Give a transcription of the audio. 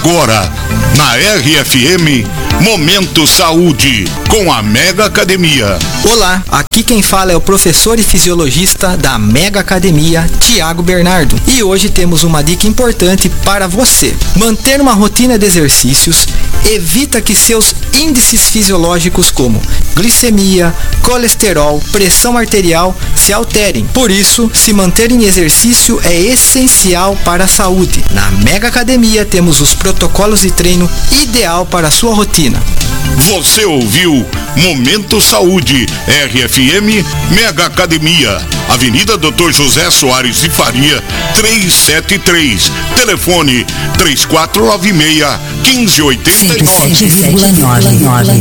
Agora, na RFM, Momento Saúde, com a Mega Academia. Olá, aqui quem fala é o professor e fisiologista da Mega Academia, Tiago Bernardo. E hoje temos uma dica importante para você. Manter uma rotina de exercícios evita que seus índices fisiológicos como glicemia, colesterol, pressão arterial se alterem. Por isso, se manter em exercício é essencial para a saúde. Na Mega Academia temos os protocolos de treino ideal para a sua rotina. Você ouviu Momento Saúde, RFM Mega Academia, Avenida Dr. José Soares de Faria, 373. Telefone 3496-1589. 107,9.